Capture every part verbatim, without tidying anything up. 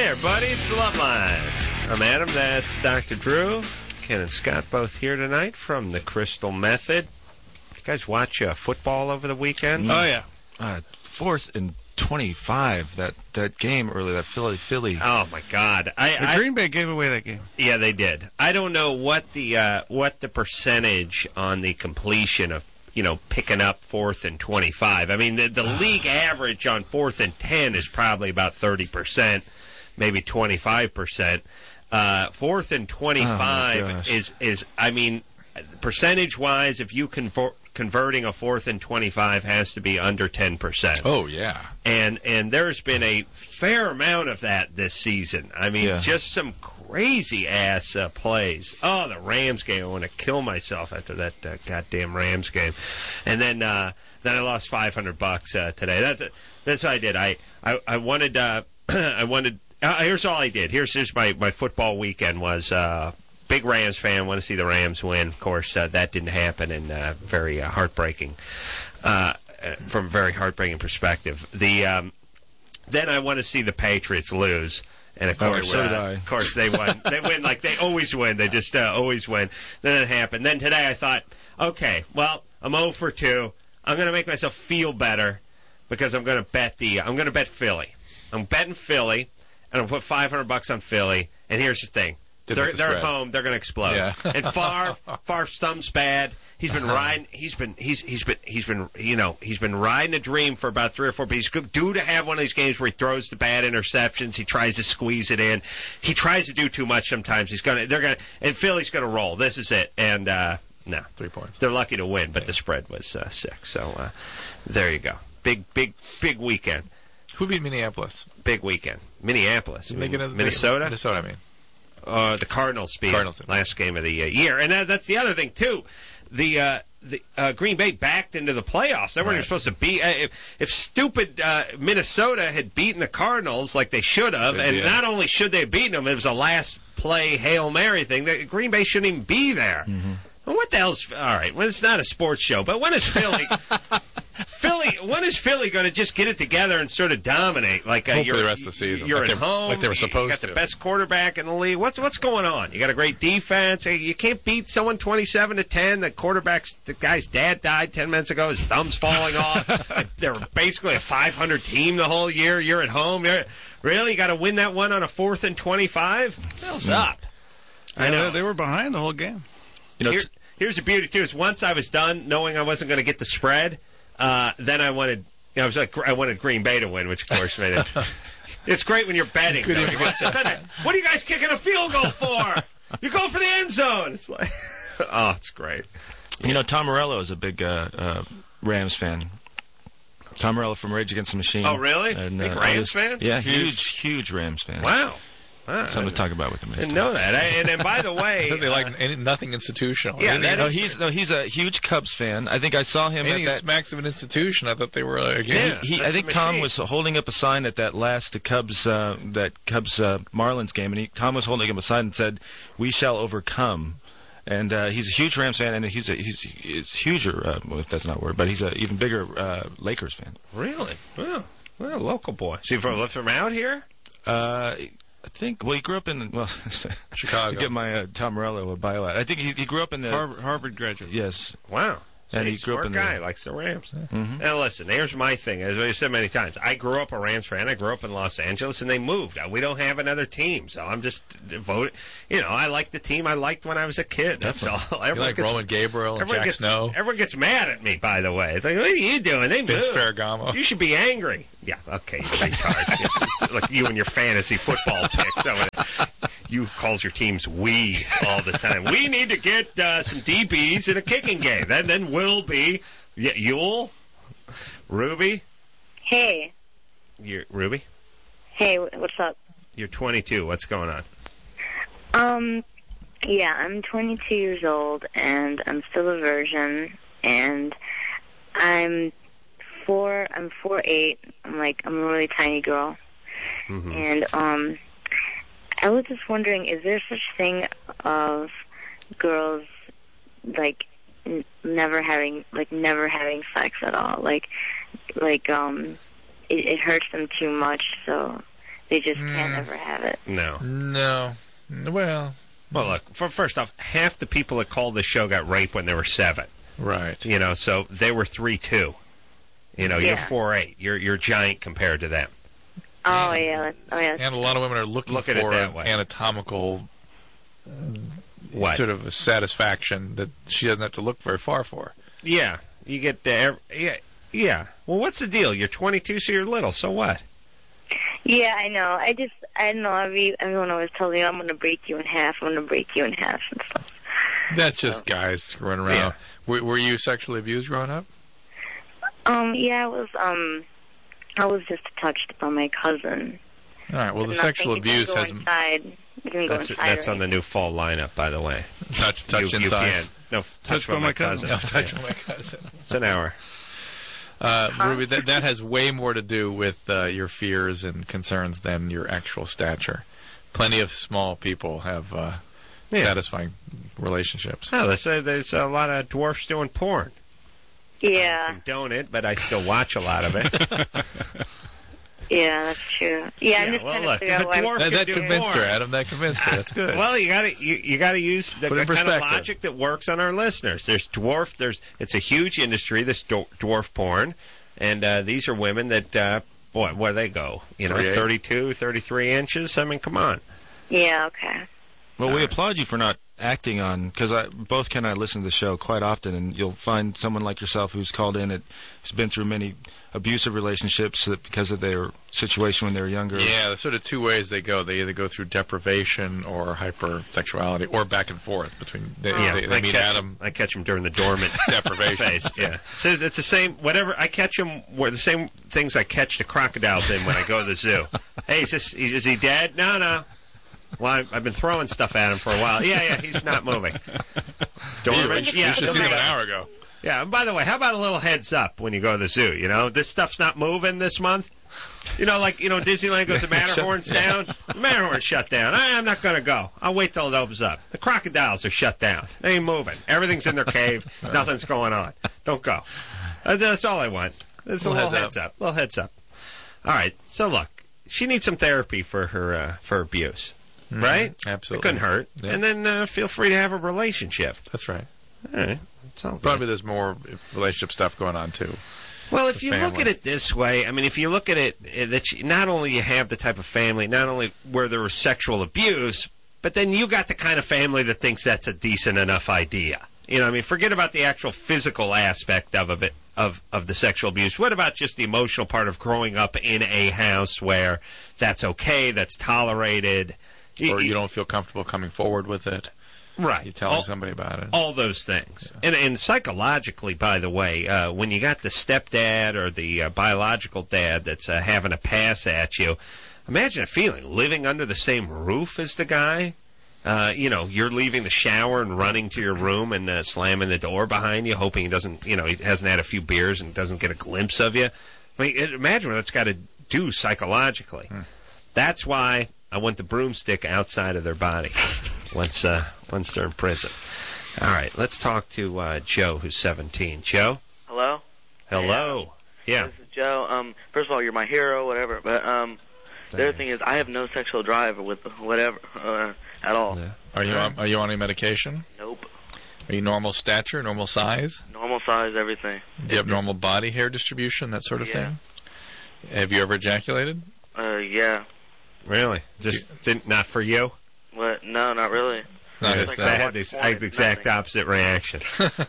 Hey, everybody, it's the Love Line. I'm Adam, that's Doctor Drew. Ken and Scott both here tonight from the Crystal Method. You guys watch uh, football over the weekend? Oh, yeah. Uh, fourth and twenty-five, that, that game earlier, that Philly-Philly. Oh, my God. I, the I, Green Bay gave away that game. Yeah, they did. I don't know what the uh, what the percentage on the completion of, you know, picking up fourth and twenty-five. I mean, the, the league average on fourth and ten is probably about thirty percent, maybe twenty-five percent. Uh, fourth and twenty-five oh is, is, I mean, percentage-wise, if you convert, converting a fourth and twenty-five has to be under ten percent. Oh, yeah. And and there's been a fair amount of that this season. I mean, Yeah. just some crazy-ass uh, plays. Oh, the Rams game. I want to kill myself after that uh, goddamn Rams game. And then uh, then I lost five hundred bucks uh, today. That's that's what I did. I, I, I wanted... Uh, I wanted... Uh, here's all I did. Here's, here's my, my football weekend was... Uh, Big Rams fan, want to see the Rams win. Of course, uh, that didn't happen, and uh, very uh, heartbreaking, uh, from a very heartbreaking perspective. The um, then I want to see the Patriots lose, and of Oh, course, so uh, did I. of course they won. They win like they always win. They just uh, always win. Then it happened. Then today I thought, okay, well I'm oh for two. I'm going to make myself feel better because I'm going to bet the I'm going to bet Philly. I'm betting Philly, and I'll put five hundred bucks on Philly. And here's the thing. They're, the they're at spread. home. They're going to explode. Yeah. And Favre, Favre's thumb's bad. He's been riding. He's been. He's. He's been. He's been. You know. He's been riding a dream for about three or four. But he's due to have one of these games where he throws the bad interceptions. He tries to squeeze it in. He tries to do too much sometimes. He's gonna. They're gonna. And Philly's gonna roll. This is it. And uh, no, Three points. they're lucky to win, but Yeah. the spread was uh, six. So uh, there you go. Big, big, big weekend. Who beat Minneapolis? Big weekend. Minneapolis. Make it a- Minnesota. Minnesota, I mean. Uh, the Cardinals beat Cardinals them did. last game of the uh, year, and that, that's the other thing too. The uh, the uh, Green Bay backed into the playoffs. They weren't even Right. supposed to be. Uh, if, if stupid uh, Minnesota had beaten the Cardinals like they should have, They and did. not only should they have beaten them, it was a last play Hail Mary thing. The, Green Bay shouldn't even be there. Mm-hmm. Well, what the hell's all right? When it's not a sports show, but when is Philly? Philly, when is Philly going to just get it together and sort of dominate? Like uh, Hopefully you're, the rest of the season. You're Like at they- home, like they were you- supposed You got the to. best quarterback in the league. What's what's going on? You got a great defense. You can't beat someone twenty-seven to ten. The quarterback's the guy's dad died ten minutes ago. His thumb's falling off. They were basically a five hundred team the whole year. You're at home. You're, really, you got to win that one on a fourth and twenty-five. What the hell's up? I Yeah, know. They, they were behind the whole game. You know, Here, t- here's the beauty too: is once I was done knowing I wasn't going to get the spread, uh, then I wanted. You know, I was like, I wanted Green Bay to win, which of course made it. It's great when you're betting. though. You watch it, doesn't it? What are you guys kicking a field goal for? You go for the end zone. It's like, oh, it's great. you know, Tom Morello is a big uh, uh, Rams fan. Tom Morello from Rage Against the Machine. Oh, really? And, Big uh, Rams fan? Yeah, huge, huge Rams fan. Wow. Wow. Something to talk about with him. I didn't know that. I, and, and by the way, they uh, like any, nothing institutional. Yeah, Anything, that No, is- he's no, he's a huge Cubs fan. I think I saw him anything at that that. smacks of an institution. I thought they were like, He, yeah. he, I that's think a Tom machine. was holding up a sign at that last Cubs uh, that Cubs uh, Marlins game, and he, Tom was holding up a sign and said, "We shall overcome." And uh, he's a huge Rams fan, and he's a he's, he's huger. Uh, well, if that's not a word, but he's an even bigger uh, Lakers fan. really, well, well, local boy. See, from from out here. Uh, I think. Well, he grew up in well, Chicago. Get my uh, Tom Morello bio out. I think he, he grew up in the Harvard, Harvard graduate. yes. Wow. And He's he grew a up smart in the- guy, likes the Rams. Mhm. Now listen, here's my thing. As I've said many times, I grew up a Rams fan. I grew up in Los Angeles, and they moved. We don't have another team, so I'm just devoted. You know, I like the team I liked when I was a kid. That's all. You Everyone like gets, Roman Gabriel and everyone Jack gets, Snow, Everyone gets mad at me, by the way. It's like, what are you doing? They Vince moved. Ferragamo. You should be angry. Yeah, okay, you retards. It's like you and your fantasy football picks. So it- you calls your teams we all the time. We need to get uh, some D Bs in a kicking game. Then then we'll be yeah, Yule, Ruby. Hey, You're Ruby. hey, wh- what's up? You're twenty-two. What's going on? Um, yeah, I'm twenty-two years old, and I'm still a virgin, and I'm four. I'm four eight. I'm like I'm a really tiny girl, Mhm. and um, I was just wondering, is there such thing of girls like n- never having like never having sex at all? Like, like um, it, it hurts them too much, so They just can't Mm. ever have it. No. No. Well, Well, look. For, first off, half the people that called the show got raped when they were seven. right. You know, so they were three two. You know, you're Yeah. four eight. You're you're giant compared to them. Oh yeah, that's, oh yeah. And a lot of women are looking Look at it for that an way. anatomical What? sort of a satisfaction that she doesn't have to look very far for. Yeah, you get the ev- yeah yeah. Well, what's the deal? You're twenty-two, so you're little. So what? Yeah, I know. I just, I don't know. Every, everyone always tells me, I'm going to break you in half. I'm going to break you in half and stuff. That's just guys screwing around. Yeah. Were, were you sexually abused growing up? Um, yeah, I was, um, I was just touched by my cousin. All right. Well, the Nothing. sexual It didn't abuse go has inside. It didn't go That's inside that's or on the new fall lineup, by the way. touch, touched You- you inside. can't. No, touch by my cousin. No, touch my cousin. It's an hour. Uh, Ruby, that, that has way more to do with uh, your fears and concerns than your actual stature. Plenty of small people have uh, Yeah. satisfying relationships. Oh, they say there's a lot of dwarfs doing porn. I Yeah, condone it, but I still watch a lot of it. yeah, that's true. Yeah, I'm Yeah, just well, trying look, to figure if out a why. dwarf- That, that could do convinced her, more. Adam. That convinced her. That's good. Well, you got to you, you got to use the, Put the in kind of perspective. logic that works on our listeners. There's dwarf. There's it's a huge industry. This dwar- dwarf porn, and uh, these are women that uh, boy, where they go, you know, three eight. thirty-two, thirty-three inches. I mean, come on. Yeah, okay. Well, we applaud you for not acting on, because both Ken and I listen to the show quite often, and you'll find someone like yourself who's called in and has been through many abusive relationships that because of their situation when they were younger. Yeah, there's sort of two ways they go. They either go through deprivation or hypersexuality, or back and forth between. They, Yeah, they, I they meet catch Adam. I catch them during the dormant Deprivation phase. Yeah, so it's the same. Whatever I catch them, were the same things I catch the crocodiles in when I go to the zoo. Hey, is this is he dead? No, no. Well, I've, I've been throwing stuff at him for a while. Yeah, yeah, he's not moving. He's You, dormant. you should Yeah, have seen him an yeah. hour ago. Yeah, and by the way, how about a little heads up when you go to the zoo? You know, this stuff's not moving this month. You know, like, you know, Disneyland goes, the Matterhorn's down. The Matterhorn's shut down. I, I'm not going to go. I'll wait till it opens up. The crocodiles are shut down. They ain't moving. Everything's in their cave. Nothing's going on. Don't go. Uh, that's all I want. It's a Little little heads heads up. Little heads up. All right. So, look, she needs some therapy for her uh, for abuse. Right? Absolutely. It couldn't hurt. Yeah. And then uh, feel free to have a relationship. That's right. All right. It's all good. Probably there's more relationship stuff going on too. Well, if you look family. at it this way, I mean, if you look at it uh, that you, not only you have the type of family, not only where there was sexual abuse, but then you got the kind of family that thinks that's a decent enough idea. You know, I mean, forget about the actual physical aspect of, of it of of the sexual abuse. What about just the emotional part of growing up in a house where that's okay, that's tolerated, Or you don't feel comfortable coming forward with it. right? You're telling all, somebody about it. all those things. And, and psychologically, by the way, uh, when you got the stepdad or the uh, biological dad that's uh, having a pass at you, imagine a feeling living under the same roof as the guy. Uh, you know, you're leaving the shower and running to your room and uh, slamming the door behind you, hoping he doesn't, you know, he hasn't had a few beers and doesn't get a glimpse of you. I mean, it, imagine what it's got to do psychologically. Hmm. That's why I want the broomstick outside of their body once uh, once they're in prison. All right, let's talk to uh, Joe, who's seventeen. Joe? Hello? Hello. Yeah. This is Joe. Um, first of all, you're my hero, whatever. But um, the other thing is, I have no sexual drive with whatever uh, at all. Yeah. Are you on, are you on any medication? Nope. Are you normal stature, normal size? Normal size, everything. Do you have normal body hair distribution, that sort of Yeah. thing? Have you ever ejaculated? Uh, yeah. Really? Just didn't, not for you? What? No, not really. It's not Yeah, his like I thing. that. had the I had the exact opposite reaction.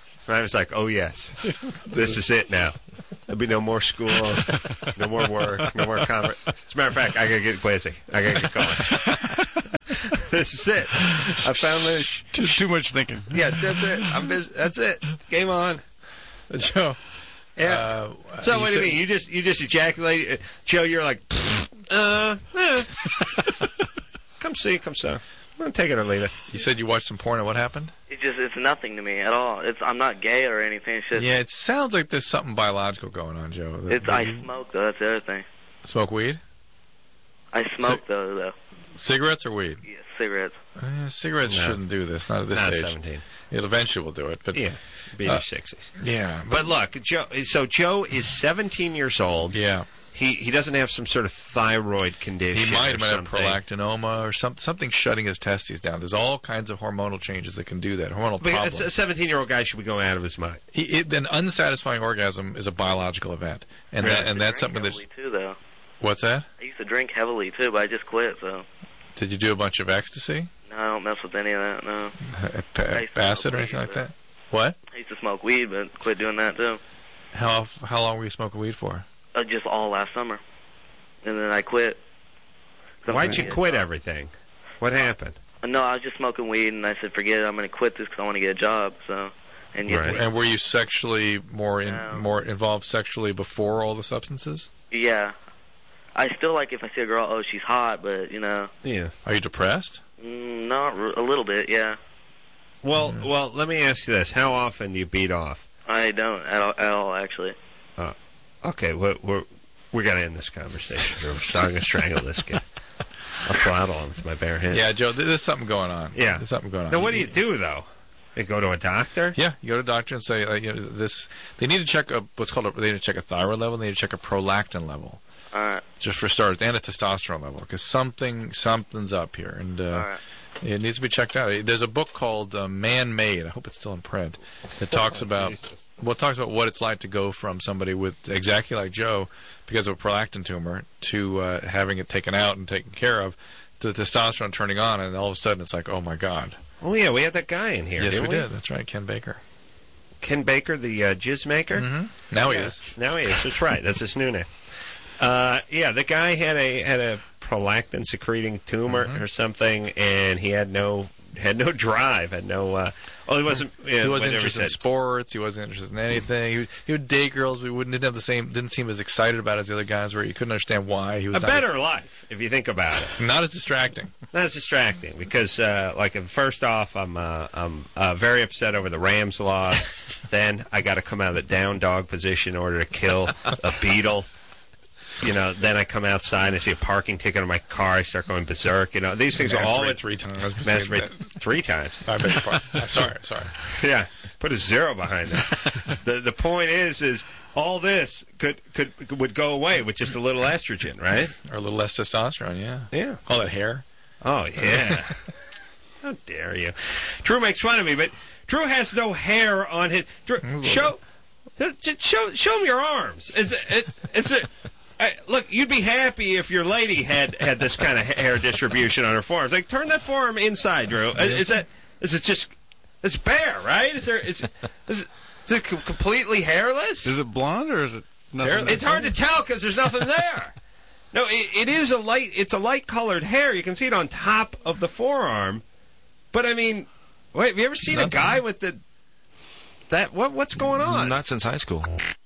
I was like, oh, yes. This is it now. There'll be no more school, no more work, no more conference. As a matter of fact, I got to get busy. I got to get going. This is it. I found this. Too, too much thinking. Yeah, that's it. I'm busy. That's it. Game on. Joe. Yeah. Uh, So what do you said- mean? You just you just ejaculate, uh, Joe? You're like, uh, eh. Come see, come see. I'm gonna take it or leave it. You said you watched some porn and what happened? It just, it's nothing to me at all. It's, I'm not gay or anything. It's just, Yeah, it sounds like there's something biological going on, Joe. That- it's, I smoke, though. That's the other thing. Smoke weed? I smoke, though, though. Cigarettes or weed? Yeah, cigarettes. Uh, yeah, cigarettes No. shouldn't do this, not at this Not age. seventeen. It eventually will do it, but Yeah, be in Uh, your sixties. yeah, but But look, Joe. So Joe is seventeen years old. yeah. he he doesn't have some sort of thyroid condition. He might, or might have something. prolactinoma or some, something shutting his testes down. There's all kinds of hormonal changes that can do that. Hormonal But problems. a seventeen-year-old guy should be going out of his mind. He, it, an unsatisfying orgasm is a biological event, and Really? that, and that's Drink something that's. heavily too, though. What's that? I used to drink heavily too, but I just quit. So Did you do a bunch of ecstasy, no, I don't mess with any of that. No, Uh, pa- I used to acid, smoke or anything weed, like but- that? What? I used to smoke weed, but quit doing that too. How how long were you smoking weed for? Uh, just all last summer, and then I quit. Why'd you Yeah. quit everything? What happened? No, I was just smoking weed, and I said, forget it. I'm going to quit this because I want to get a job. So, and you, Right. And were you sexually more in, No. more involved sexually before all the substances? yeah, I still like if I see a girl, oh, she's hot, but you know, Yeah. Are you depressed? mm, not r- a little bit. Yeah, Well, well, let me ask you this: how often do you beat off? I don't at all, at all actually. Okay, we're, we're we got to end this conversation. We're starting to strangle this kid. I'll throttle him with my bare hands. Yeah, Joe. th- There's something going on. Yeah. There's something going on. Now, what do you do though? You go to a doctor? Yeah, you go to a doctor and say, uh, you know, this. They need to check a what's called a, they need to check a thyroid level. They need to check a prolactin level, All right, just for starters, and a testosterone level, because something something's up here, and uh, all right. it needs to be checked out. There's a book called uh, Man Made. I hope it's still in print. That talks about well, it talks about what it's like to go from somebody with exactly like Joe, because of a prolactin tumor, to uh, having it taken out and taken care of, to testosterone turning on, and all of a sudden it's like, oh my God. Oh yeah, we had that guy in here. Yes, didn't we we did. That's right, Ken Baker. Ken Baker, the uh, jizz maker. Mm-hmm. Now he Yeah, is. Now he is. That's right. That's his new name. Uh, yeah, the guy had a had a prolactin secreting tumor Mhm. or something, and he had no had no drive, had no. Uh, oh, he wasn't. Yeah, He wasn't whatever interested in said. sports. He wasn't interested in anything. He would, he would date girls. We wouldn't didn't have the same. Didn't seem as excited about it as the other guys were. You couldn't understand why. He was A not better as, life, if you think about it. not as distracting. That's distracting because, uh, like, first off, I'm uh, I'm uh, very upset over the Rams loss. Then I got to come out of the down dog position in order to kill a beetle. You know, then I come outside and I see a parking ticket on my car. I start going berserk. You know, these things are all Masturbate three times. masturbate three times. I beg your pardon. I'm sorry. Sorry. Yeah, put a zero behind it. the The point is, is all this could could would go away with just a little estrogen, right? Or a little less testosterone. Yeah. Yeah. All that hair. Oh yeah. How dare you? Drew makes fun of me, but Drew has no hair on his. Drew, show, show, show him your arms. Is it? it is it? I, look, you'd be happy if your lady had had this kind of hair distribution on her forearms. Like, turn that forearm inside, Drew. Is that? Is it just? It's bare, right? Is there? Is, is, is it com- completely hairless? Is it blonde or is it nothing? It's hard to tell because there's nothing there. No, it, it is a light. It's a light-colored hair. You can see it on top of the forearm. But I mean, wait. Have you ever seen Nothing. a guy with the that? What what's going on? Not since high school.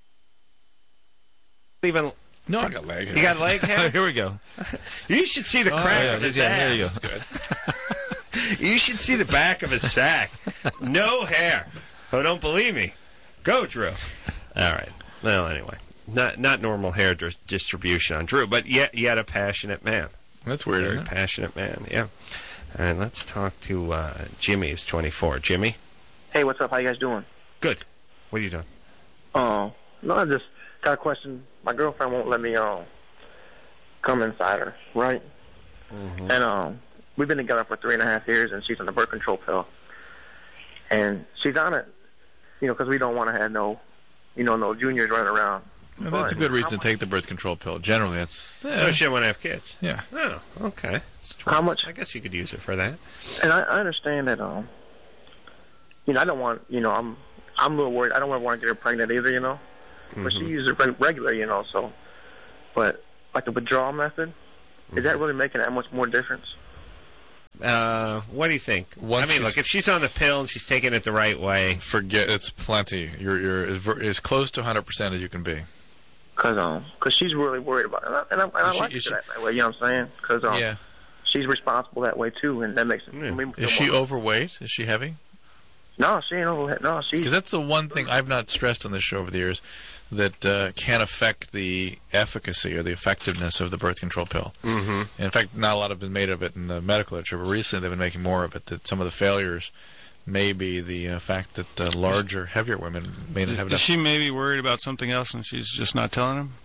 Even No, I got leg hair. you got leg hair. Here we go. You should see the crack yeah, of his yeah, ass. there you go. You should see the back of his sack. No hair. Oh, don't believe me? Go, Drew. All right. Well, anyway, not not normal hair dis- distribution on Drew, but yet yet a passionate man. That's weird, Very isn't it? passionate man. Yeah. All right. Let's talk to uh, Jimmy, who's twenty-four. Jimmy. Hey, what's up? How you guys doing? Good. What are you doing? Oh, no, I just got a question. My girlfriend won't let me um come inside her, right? Mm-hmm. And um, we've been together for three and a half years, and she's on the birth control pill, and she's on it, you know, because we don't want to have no, you know, no juniors running around. Well, that's a But good reason how to take the birth control pill. Generally, that's Oh, yeah. she didn't want to have kids. yeah. Oh, okay. It's How much- I guess you could use it for that. And I, I understand that, um, you know, I don't want, you know, I'm, I'm a little worried. I don't want to get her pregnant either, you know. But she Mhm. uses it reg- regular, you know. So, but like the withdrawal method, is that really making that much more difference? Uh, what do you think? Once I mean, she's- look, if she's on the pill and she's taking it the right way, Forget it's plenty. You're you're as, ver- as close to one hundred percent as you can be. Cause um, cause she's really worried about it, and I, and I, and I Is she- like is it she- that, that way. You know what I'm saying? Cause um, yeah. she's responsible that way too, and that makes it. Yeah. me feel Is she more- overweight? Is she heavy? No, she ain't over. No, she's. Because that's the one thing I've not stressed on this show over the years that uh, can affect the efficacy or the effectiveness of the birth control pill. mm-hmm. In fact, not a lot have been made of it in the medical literature, but recently they've been making more of it. That some of the failures may be the uh, fact that uh, larger, heavier women may not have Is enough. she maybe worried about something else and she's just not telling him?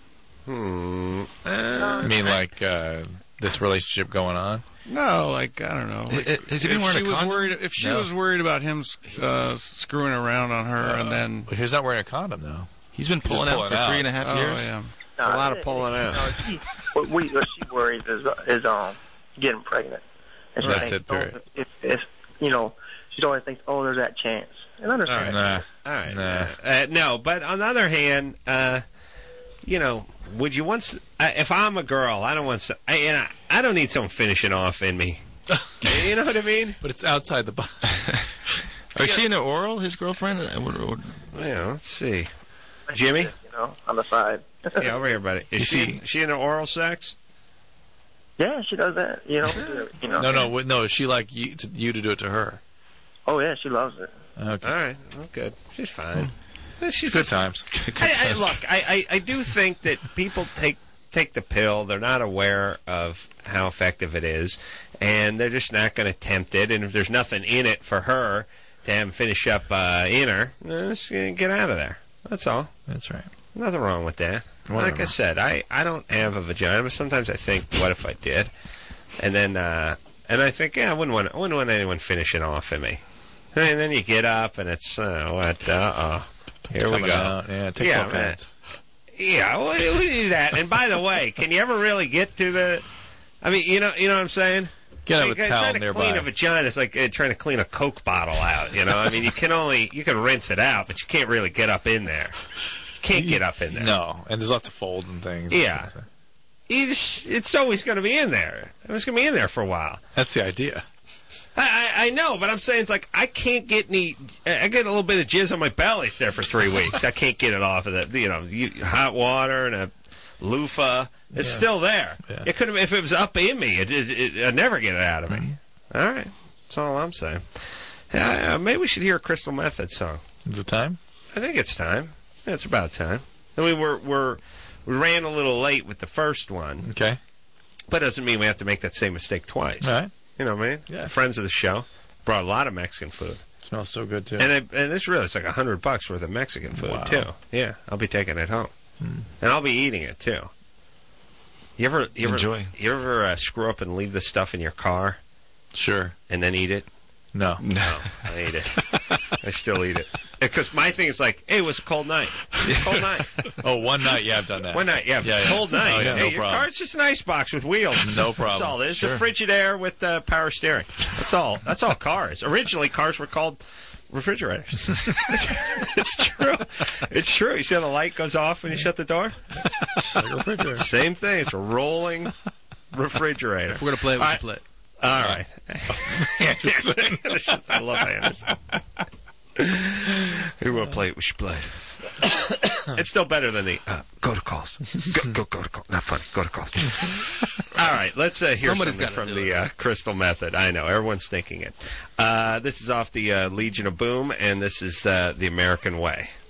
Hmm. Uh, I mean, like uh, this relationship going on. No, like I don't know. Like, I- I- has he been if wearing she a was condom? worried, if she No. was worried about him uh, screwing around on her, Uh, and then He's not wearing a condom, though. He's been He's pulling just out pulling for out. three and a half oh years. yeah, a lot of pulling out. No, she, what we what she worries is is um getting pregnant. And she That's thinks, it, period. oh, if, if you know, she always thinks, oh, there's that chance. And understand. Nah. All right. Nah. Uh, no, but on the other hand, uh, you know, would you want? s- I- If I'm a girl, I don't want. s- I, and I, I don't need someone finishing off in me. You know what I mean? But it's outside the box. Is she into oral? His girlfriend? Uh, what- what- Yeah. Let's see. Jimmy? You know, on the side. Yeah, over here, buddy. Is You she see- she into oral sex? Yeah, she does that. You know. You know. No, no, wait, no. Is she like you to, you to do it to her? Oh yeah, she loves it. Okay. All right. Well, good. She's fine. She's Good just- times. I, I, look, I, I, I do think that people take take the pill. They're not aware of how effective it is, and they're just not going to tempt it. And if there's nothing in it for her to have him finish up uh, in her, eh, just uh, get out of there. That's all. That's right. Nothing wrong with that. Like Whatever. I said, I, I don't have a vagina, but sometimes I think, what if I did? And then uh, and I think, yeah, I wouldn't want I wouldn't want anyone finishing off in me. And then you get up, and it's uh, what? Uh oh. Here we Coming go. out. Yeah, it takes Yeah, all man. kinds. Yeah, well, we do that. And by the way, can you ever really get to the? I mean, you know, you know what I'm saying? Get Like, a uh, towel trying to nearby. clean a vagina is like uh, trying to clean a Coke bottle out. You know, I mean, you can only you can rinse it out, but you can't really get up in there. You can't get up in there. No, and there's lots of folds and things. Yeah. It's, it's always going to be in there. It's going to be in there for a while. That's the idea. I, I, I know, but I'm saying it's like I can't get any. I get a little bit of jizz on my belly. It's there for three weeks. I can't get it off of the, you know, you, hot water and a loofah. It's Yeah. still there. Yeah. It could have if it was up in me. It, it, it, I'd never get it out of me. All right, that's all I'm saying. Yeah, uh, maybe we should hear a Crystal Method song. Is it time? I think it's time. Yeah, it's about time. I mean, we're we're we ran a little late with the first one, Okay. but it doesn't mean we have to make that same mistake twice. All right. You know what I mean? Yeah. Friends of the show brought a lot of Mexican food. Smells so good too. And it, and this really is like a hundred bucks worth of Mexican food Wow. too. Yeah, I'll be taking it home, Hmm. and I'll be eating it too. You ever you ever Enjoy. you ever uh, screw up and leave the stuff in your car Sure. and then eat it? No. No. I eat it. I still eat it because my thing is like, hey, it was a cold night. It was a cold night. Oh, one night. Yeah, I've done that. One night, yeah, if Yeah, it's a yeah. cold night. Oh, yeah, hey, no your problem. car's just an ice box with wheels. No That's problem. all it is. Sure. It's a Frigidaire with uh, power steering. That's all. That's all cars. Originally, cars were called refrigerators. It's true. It's true. You see how the light goes off when you shut the door? It's like a refrigerator. Same thing. It's a rolling refrigerator. if we're gonna play it, we All should play it. All right. I love Anderson. Who will play it? We should play it. It's still better than the uh, go to calls. Go, go, go to calls. Not funny. Go to calls. All right, let's uh, hear Somebody's something gotta from do the it. uh, Crystal Method. I know everyone's thinking it. Uh, this is off the uh, Legion of Boom, and this is uh, the American Way.